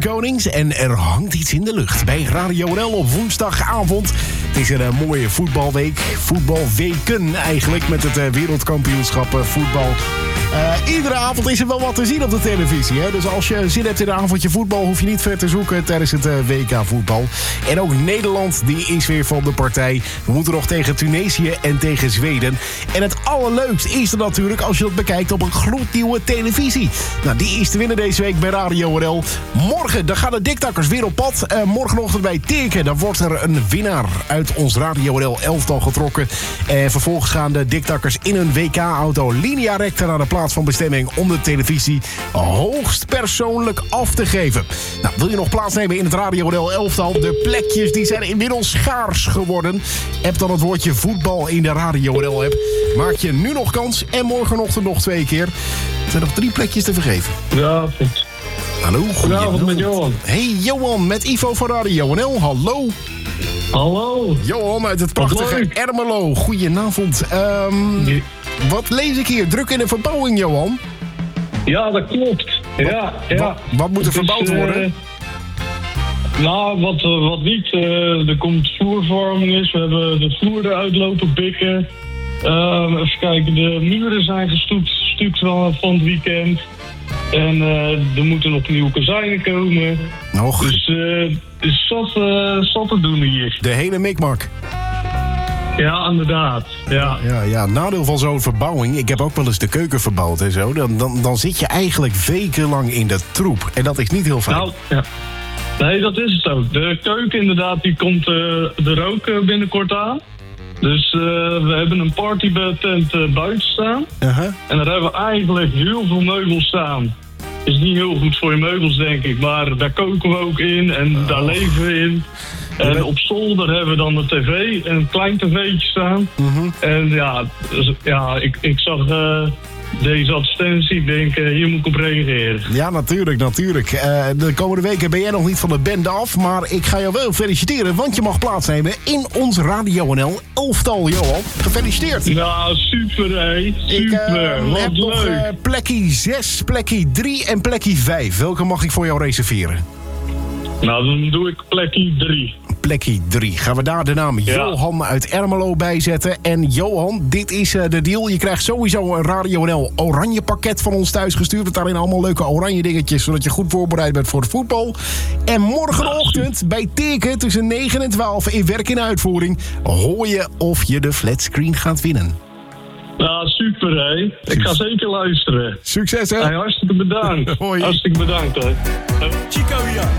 Konings en er hangt iets in de lucht bij Radio NL op woensdagavond. Het is een mooie voetbalweek, voetbalweken eigenlijk, met het wereldkampioenschap voetbal. Iedere avond is er wel wat te zien op de televisie. Hè? Dus als je zin hebt in een avondje voetbal, hoef je niet ver te zoeken tijdens het WK voetbal. En ook Nederland, die is weer van de partij. We moeten nog tegen Tunesië en tegen Zweden. En het allerleukst is er natuurlijk als je dat bekijkt op een gloednieuwe televisie. Nou, die is te winnen deze week bij Radio NL. Morgen, dan gaan de diktakkers weer op pad. Morgenochtend bij Teken, dan wordt er een winnaar uit ons Radio NL elftal getrokken. En vervolgens gaan de diktakkers in een WK-auto linea recta naar de plaats van bestemming om de televisie hoogst persoonlijk af te geven. Nou, wil je nog plaatsnemen in het Radio NL elftal? De plekjes die zijn inmiddels schaars geworden. Heb dan het woordje voetbal in de Radio NL app. Maak je nu nog kans en morgenochtend nog 2 keer. Er zijn nog 3 plekjes te vergeven. Ja, goed. Hallo, goedenavond met Johan. Hey Johan, met Ivo van Radio NL. Hallo. Hallo. Johan uit het prachtige Ermelo. Goedenavond. Wat lees ik hier? Druk in de verbouwing, Johan? Ja, dat klopt. Ja. Wat moet er verbouwd worden? Nou, wat niet. Er komt vloerverwarming. We hebben de vloer eruit lopen bikken. Even kijken, de muren zijn gestoept stuk van het weekend. En er moeten nog nieuwe kozijnen komen. Nog? Dus is zat te doen hier. De hele mikmak. Ja, inderdaad. Ja. Nadeel van zo'n verbouwing, ik heb ook wel eens de keuken verbouwd en zo. Dan zit je eigenlijk wekenlang in de troep. En dat is niet heel fijn. Nou, ja. Nee, dat is het ook. De keuken inderdaad, die komt de rook binnenkort aan. Dus we hebben een partytent buiten staan. Uh-huh. En daar hebben we eigenlijk heel veel meubels staan. Is niet heel goed voor je meubels, denk ik. Maar daar koken we ook in en daar leven we in. En op zolder hebben we dan de tv, een klein tv'tje staan. Uh-huh. En ik zag deze advertentie, ik denk, hier moet ik op reageren. Ja, natuurlijk. De komende weken ben jij nog niet van de bende af, maar ik ga jou wel feliciteren, want je mag plaatsnemen in ons Radio NL elftal, Johan. Gefeliciteerd. Ja, super, hé. Super, ik heb nog plekje 6, plekje 3 en plekje 5. Welke mag ik voor jou reserveren? Nou, dan doe ik plekje 3. Plekje 3. Gaan we daar de naam Johan uit Ermelo bij zetten. En Johan, dit is de deal. Je krijgt sowieso een Radio NL oranje pakket van ons thuis gestuurd. Met daarin allemaal leuke oranje dingetjes, zodat je goed voorbereid bent voor het voetbal. En morgenochtend bij Teken tussen 9 en 12 in werk en uitvoering hoor je of je de flatscreen gaat winnen. Ja, super, hé. Ik ga zeker luisteren. Succes, hè. Hey, hartstikke bedankt. Hoi. Hartstikke bedankt, hè. Chico hier.